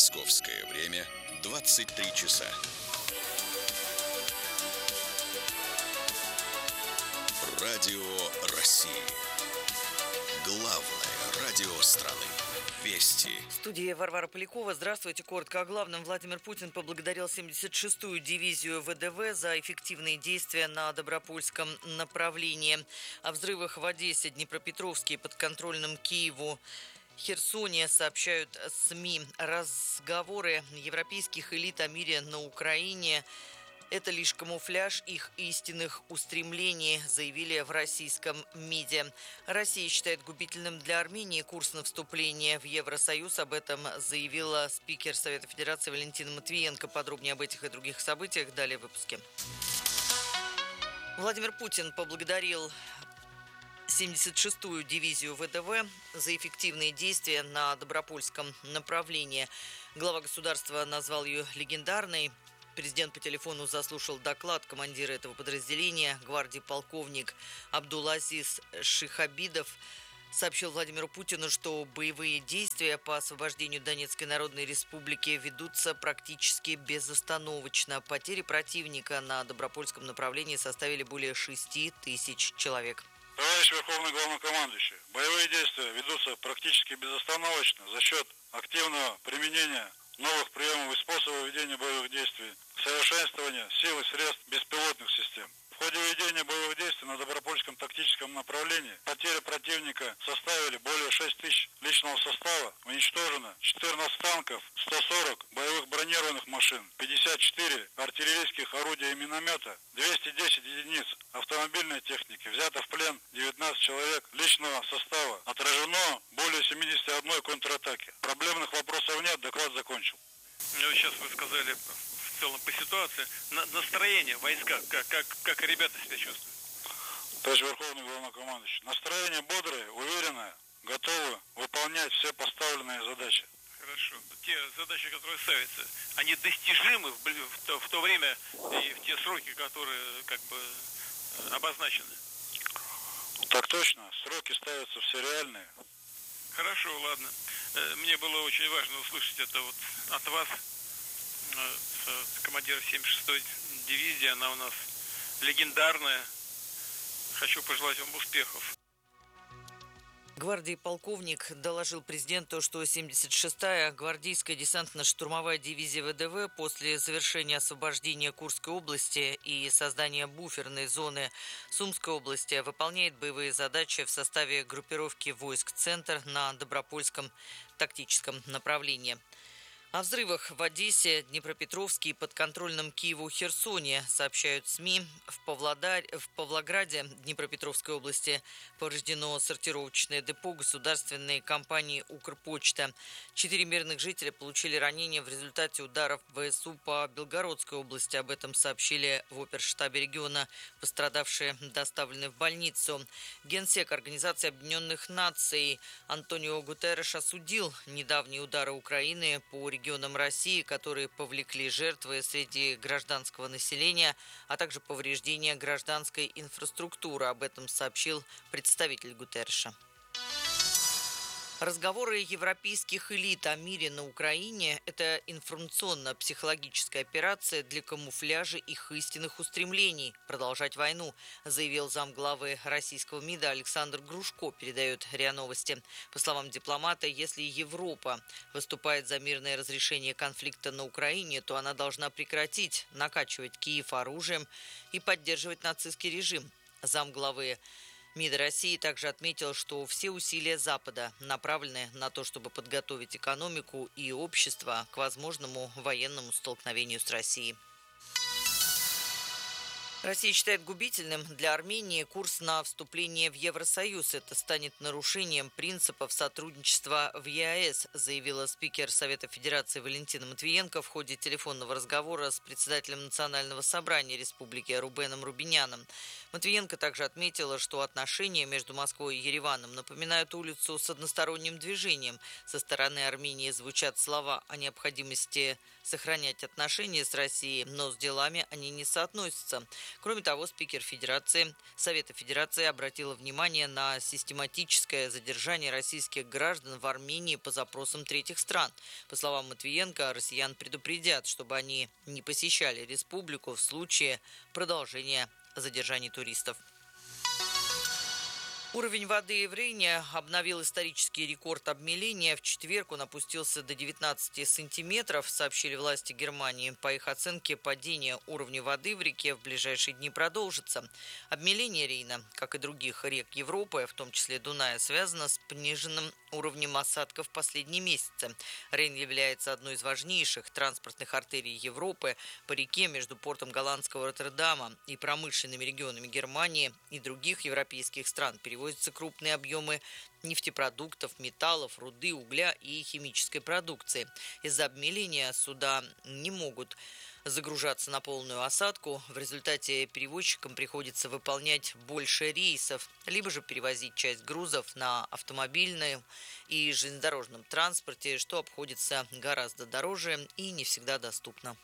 Московское время 23 часа. Радио России. Главное радио страны. Вести. В студии Варвара Полякова. Здравствуйте. Коротко о главном. Владимир Путин поблагодарил 76-ю дивизию ВДВ за эффективные действия на Добропольском направлении. О взрывах в Одессе, Днепропетровске и подконтрольном Киеву Херсоне сообщают СМИ. Разговоры европейских элит о мире на Украине – это лишь камуфляж их истинных устремлений, заявили в российском МИДе. Россия считает губительным для Армении курс на вступление в Евросоюз. Об этом заявила спикер Совета Федерации Валентина Матвиенко. Подробнее об этих и других событиях далее в выпуске. Владимир Путин поблагодарил 76-ю дивизию ВДВ за эффективные действия на Добропольском направлении. Глава государства назвал ее легендарной. Президент по телефону заслушал доклад командира этого подразделения, гвардии полковник Абдулазиз Шихабидов. Сообщил Владимиру Путину, что боевые действия по освобождению Донецкой Народной Республики ведутся практически безостановочно. Потери противника на Добропольском направлении составили более 6 тысяч человек. Товарищ Верховный Главнокомандующий, боевые действия ведутся практически безостановочно за счет активного применения новых приемов и способов ведения боевых действий, совершенствования сил и средств беспилотных систем. В ходе ведения боевых действий на Добропольском тактическом направлении потери противника составили более 6 тысяч личного состава, уничтожено 14 танков, 140 боевых бронированных машин, 54 артиллерийских орудия и миномета, 210 единиц автомобильной техники, взято в плен 19 человек личного состава, отражено более 71 контратаки. Проблемных вопросов нет, доклад закончил. Сейчас вы сказали в целом по ситуации. Настроение в войсках, как ребята себя чувствуют? Товарищ Верховный Главнокомандующий, настроение бодрое, уверенное, готовы выполнять все поставленные задачи. Хорошо. Те задачи, которые ставятся, они достижимы в то время и в те сроки, которые обозначены? Так точно, сроки ставятся все реальные. Хорошо, ладно. Мне было очень важно услышать это вот от вас, командира 76-й дивизии. Она у нас легендарная. Хочу пожелать вам успехов. Гвардии полковник доложил президенту, что 76-я гвардейская десантно-штурмовая дивизия ВДВ после завершения освобождения Курской области и создания буферной зоны Сумской области выполняет боевые задачи в составе группировки войск «Центр» на Добропольском тактическом направлении. О взрывах в Одессе, Днепропетровске и подконтрольном Киеву Херсоне сообщают СМИ. В Павлограде Днепропетровской области повреждено сортировочное депо государственной компании «Укрпочта». 4 мирных жителя получили ранения в результате ударов ВСУ по Белгородской области. Об этом сообщили в оперштабе региона. Пострадавшие доставлены в больницу. Генсек Организации Объединенных Наций Антонио Гутерреш осудил недавние удары Украины по регионам России, которые повлекли жертвы среди гражданского населения, а также повреждения гражданской инфраструктуры. Об этом сообщил представитель Гутерреша. Разговоры европейских элит о мире на Украине – это информационно-психологическая операция для камуфляжа их истинных устремлений – продолжать войну, заявил замглавы российского МИДа Александр Грушко, передает РИА Новости. По словам дипломата, если Европа выступает за мирное разрешение конфликта на Украине, то она должна прекратить накачивать Киев оружием и поддерживать нацистский режим. Замглавы МИД России также отметил, что все усилия Запада направлены на то, чтобы подготовить экономику и общество к возможному военному столкновению с Россией. Россия считает губительным для Армении курс на вступление в Евросоюз. Это станет нарушением принципов сотрудничества в ЕАЭС, заявила спикер Совета Федерации Валентина Матвиенко в ходе телефонного разговора с председателем Национального собрания Республики Рубеном Рубиняном. Матвиенко также отметила, что отношения между Москвой и Ереваном напоминают улицу с односторонним движением. Со стороны Армении звучат слова о необходимости сохранять отношения с Россией, но с делами они не соотносятся. Кроме того, спикер Совета Федерации обратила внимание на систематическое задержание российских граждан в Армении по запросам третьих стран. По словам Матвиенко, россиян предупредят, чтобы они не посещали республику в случае продолжения задержаний туристов. Уровень воды в Рейне обновил исторический рекорд обмеления. В четверг он опустился до 19 сантиметров, сообщили власти Германии. По их оценке, падение уровня воды в реке в ближайшие дни продолжится. Обмеление Рейна, как и других рек Европы, в том числе Дуная, связано с пониженным уровнем осадков в последние месяцы. Рейн является одной из важнейших транспортных артерий Европы. По реке между портом голландского Роттердама и промышленными регионами Германии и других европейских стран перевозятся крупные объемы нефтепродуктов, металлов, руды, угля и химической продукции. Из-за обмеления суда не могут загружаться на полную осадку. В результате перевозчикам приходится выполнять больше рейсов, либо же перевозить часть грузов на автомобильном и железнодорожном транспорте, что обходится гораздо дороже и не всегда доступно.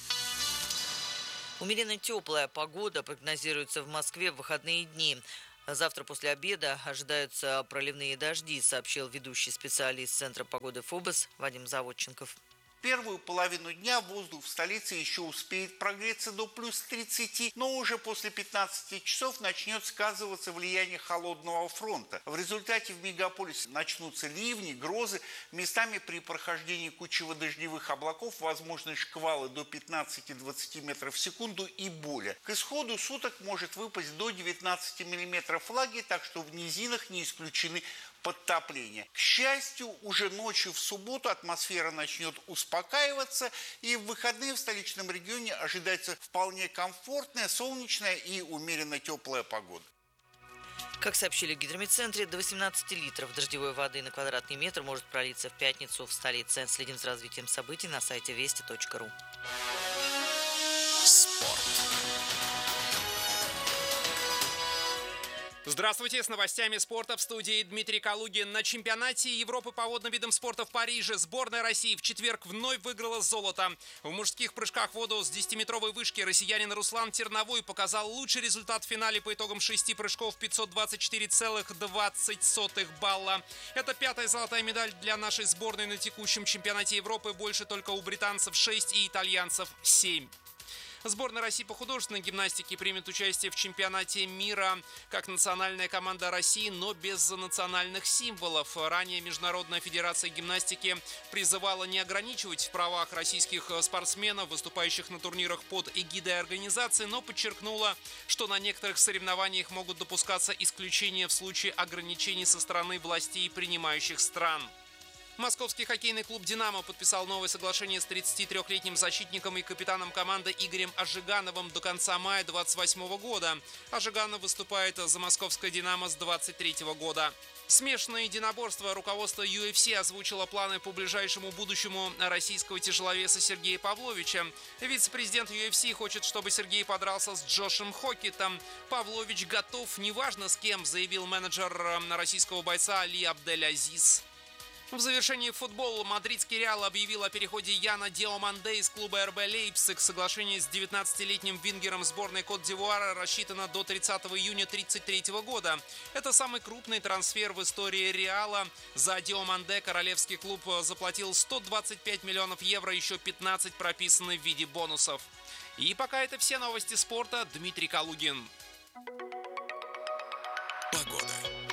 Умеренно теплая погода прогнозируется в Москве в выходные дни. Завтра после обеда ожидаются проливные дожди, сообщил ведущий специалист Центра погоды ФОБОС Вадим Заводченков. Первую половину дня воздух в столице еще успеет прогреться до плюс 30, но уже после 15 часов начнет сказываться влияние холодного фронта. В результате в мегаполисе начнутся ливни, грозы. Местами при прохождении кучево-дождевых облаков возможны шквалы до 15-20 метров в секунду и более. К исходу суток может выпасть до 19 миллиметров влаги, так что в низинах не исключены подтопления. К счастью, уже ночью в субботу атмосфера начнет успокаиваться, и в выходные в столичном регионе ожидается вполне комфортная, солнечная и умеренно теплая погода. Как сообщили в гидрометцентре, до 18 литров дождевой воды на квадратный метр может пролиться в пятницу в столице. Следим за развитием событий на сайте вести.ру. Спорт. Здравствуйте, с новостями спорта в студии Дмитрий Калугин. На чемпионате Европы по водным видам спорта в Париже сборная России в четверг вновь выиграла золото. В мужских прыжках в воду с 10-метровой вышки россиянин Руслан Терновой показал лучший результат в финале по итогам 6 прыжков 524,20 балла. Это 5-я золотая медаль для нашей сборной на текущем чемпионате Европы. Больше только у британцев 6 и итальянцев 7. Сборная России по художественной гимнастике примет участие в чемпионате мира как национальная команда России, но без национальных символов. Ранее Международная федерация гимнастики призывала не ограничивать в правах российских спортсменов, выступающих на турнирах под эгидой организации, но подчеркнула, что на некоторых соревнованиях могут допускаться исключения в случае ограничений со стороны властей принимающих стран. Московский хоккейный клуб «Динамо» подписал новое соглашение с 33-летним защитником и капитаном команды Игорем Ожигановым до конца мая 2028 года. Ожиганов выступает за московское «Динамо» с 2023 года. Смешанное единоборство. Руководство UFC озвучило планы по ближайшему будущему российского тяжеловеса Сергея Павловича. Вице-президент UFC хочет, чтобы Сергей подрался с Джошем Хокетом. Павлович готов, неважно с кем, заявил менеджер российского бойца Али Абдель-Азиз. В завершении футбола мадридский Реал объявил о переходе Яна Диоманде из клуба РБ Лейпциг. Соглашение с 19-летним вингером сборной Кот-д'Ивуара рассчитано до 30 июня 1933 года. Это самый крупный трансфер в истории Реала. За Диоманде королевский клуб заплатил 125 миллионов евро, еще 15 прописаны в виде бонусов. И пока это все новости спорта. Дмитрий Калугин. Погода.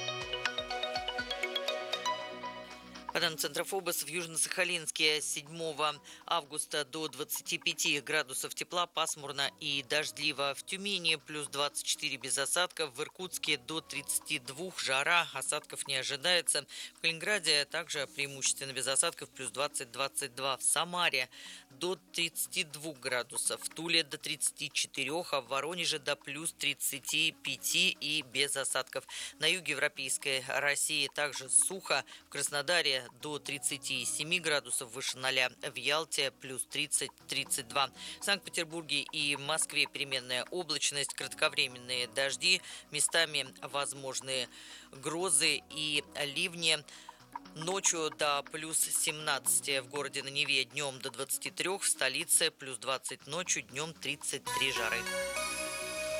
По данным Центра ФОБОС, в Южно-Сахалинске с 7 августа до 25 градусов тепла, пасмурно и дождливо. В Тюмени плюс 24 без осадков, в Иркутске до 32 жара, осадков не ожидается. В Калининграде также преимущественно без осадков, плюс 20-22. В Самаре до 32 градусов, в Туле до 34, а в Воронеже до плюс 35 и без осадков. На юге Европейской России также сухо, в Краснодаре до 37 градусов выше 0, в Ялте плюс 30-32. В Санкт-Петербурге и Москве переменная облачность, кратковременные дожди, местами возможны грозы и ливни. Ночью до плюс 17 в городе на Неве, днем до 23, в столице плюс 20 ночью, днем 33 жары.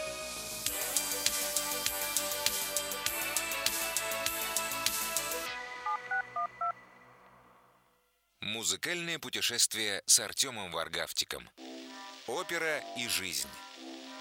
Музыкальное путешествие с Артемом Варгавтиком. Опера и жизнь.